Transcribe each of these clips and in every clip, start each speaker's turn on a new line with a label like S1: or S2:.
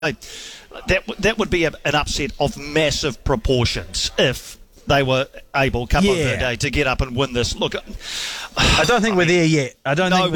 S1: that would be an upset of massive proportions if they were able, come on the day, to get up and win this. Look,
S2: I don't think we're there yet. Yeah.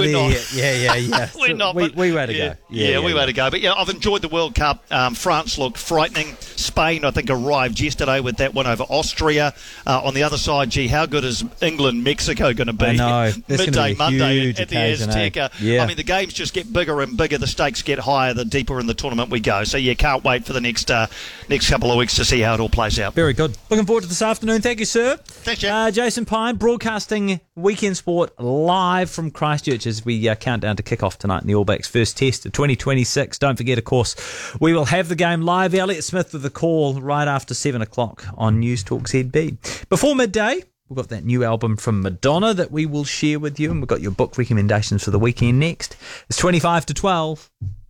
S1: We're not.
S2: We way to go.
S1: We way to go. But I've enjoyed the World Cup. France looked frightening. Spain, I think, arrived yesterday with that win over Austria. On the other side, how good is England-Mexico going to be?
S2: I know.
S1: Midday Monday at the
S2: occasion,
S1: Azteca.
S2: Yeah.
S1: I mean, the games just get bigger and bigger. The stakes get higher the deeper in the tournament we go. So, can't wait for the next couple of weeks to see how it all plays out.
S2: Very good. Looking forward to this afternoon. Thank you, sir.
S1: Thanks, Jack.
S2: Jason Pine, broadcasting Weekend Sport live from Christchurch as we count down to kick-off tonight in the All Blacks' first test of 2026. Don't forget, of course, we will have the game live. Elliot Smith with the call right after 7 o'clock on News Talk ZB. Before midday, we've got that new album from Madonna that we will share with you, and we've got your book recommendations for the weekend next. It's 25 to 12.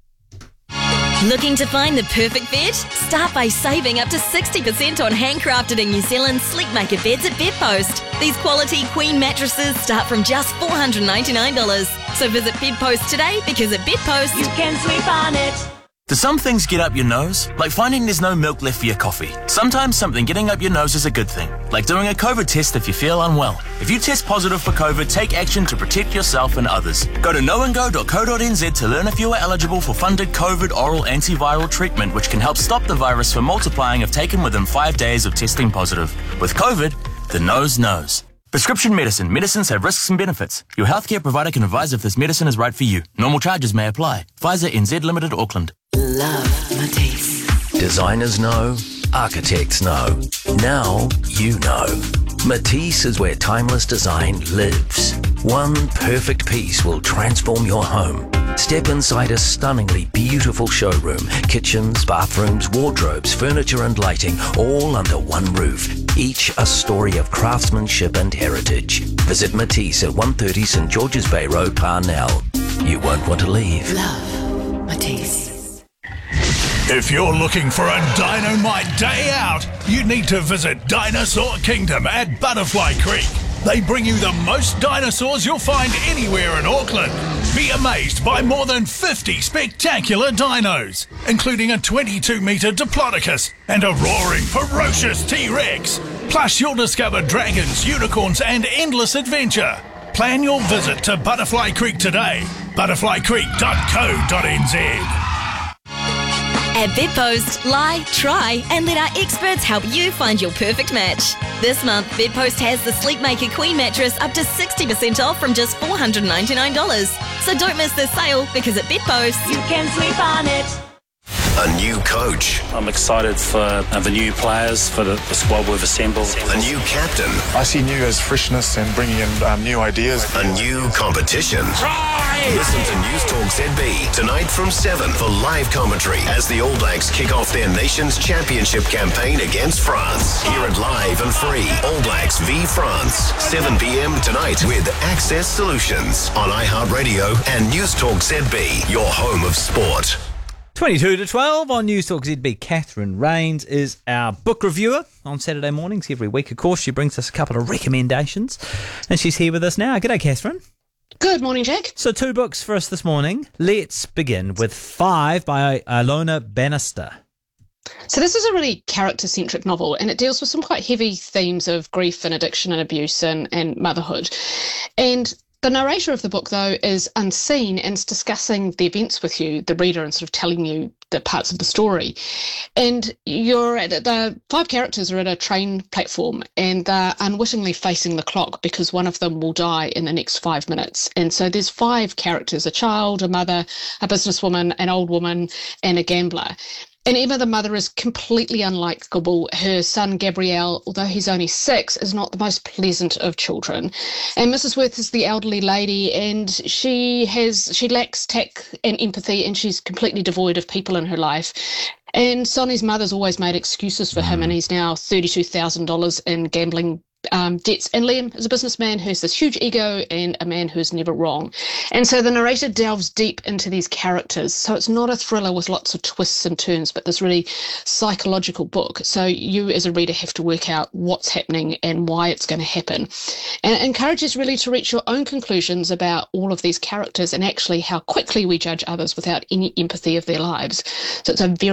S3: Looking to find the perfect bed? Start by saving up to 60% on handcrafted in New Zealand Sleepmaker beds at Bedpost. These quality queen mattresses start from just $499. So visit Bedpost today, because at Bedpost
S4: you can sleep on it.
S5: Do some things get up your nose? Like finding there's no milk left for your coffee. Sometimes something getting up your nose is a good thing. Like doing a COVID test if you feel unwell. If you test positive for COVID, take action to protect yourself and others. Go to knowandgo.co.nz to learn if you are eligible for funded COVID oral antiviral treatment, which can help stop the virus from multiplying if taken within 5 days of testing positive. With COVID, the nose knows. Prescription medicine. Medicines have risks and benefits. Your healthcare provider can advise if this medicine is right for you. Normal charges may apply. Pfizer NZ Limited, Auckland.
S6: Love Matisse. Designers know, architects know. Now you know. Matisse is where timeless design lives. One perfect piece will transform your home. Step inside a stunningly beautiful showroom. Kitchens, bathrooms, wardrobes, furniture and lighting, all under one roof. Each a story of craftsmanship and heritage. Visit Matisse at 130 St George's Bay Road, Parnell. You won't want to leave.
S4: Love Matisse.
S7: If you're looking for a dynamite day out, you need to visit Dinosaur Kingdom at Butterfly Creek. They bring you the most dinosaurs you'll find anywhere in Auckland. Be amazed by more than 50 spectacular dinos, including a 22-metre Diplodocus and a roaring, ferocious T-Rex. Plus, you'll discover dragons, unicorns and endless adventure. Plan your visit to Butterfly Creek today. butterflycreek.co.nz.
S3: At Bedpost, lie, try, and let our experts help you find your perfect match. This month, Bedpost has the Sleepmaker Queen mattress up to 60% off from just $499. So don't miss this sale, because at Bedpost
S4: you can sleep on it.
S8: A new coach.
S9: I'm excited for the new players, for the squad we've assembled.
S8: A new captain.
S10: I see new as freshness and bringing in new ideas.
S8: A new competition.
S7: Try!
S8: Listen to News Talk ZB tonight from 7 for live commentary as the All Blacks kick off their nation's championship campaign against France. Hear it live and free. All Blacks v France. 7 p.m. tonight with Access Solutions on iHeartRadio and News Talk ZB, your home of sport.
S2: 22 to 12 on News Talk ZB. Catherine Rains is our book reviewer on Saturday mornings every week. Of course, she brings us a couple of recommendations, and she's here with us now. G'day, Catherine.
S11: Good morning, Jack.
S2: So 2 books for us this morning. Let's begin with 5 by Ilona Bannister.
S11: So this is a really character-centric novel, and it deals with some quite heavy themes of grief and addiction and abuse and motherhood. And the narrator of the book, though, is unseen and is discussing the events with you, the reader, and sort of telling you the parts of the story. And the 5 characters are at a train platform, and they're unwittingly facing the clock because one of them will die in the next 5 minutes. And so there's 5 characters: a child, a mother, a businesswoman, an old woman, and a gambler. And Emma, the mother, is completely unlikable. Her son, Gabrielle, although he's only 6, is not the most pleasant of children. And Mrs. Worth is the elderly lady, and she lacks tact and empathy, and she's completely devoid of people in her life. And Sonny's mother's always made excuses for him, and he's now $32,000 in gambling debts. And Liam is a businessman who has this huge ego and a man who's never wrong. And so the narrator delves deep into these characters. So it's not a thriller with lots of twists and turns, but this really psychological book. So you as a reader have to work out what's happening and why it's going to happen. And it encourages really to reach your own conclusions about all of these characters and actually how quickly we judge others without any empathy of their lives. So it's a very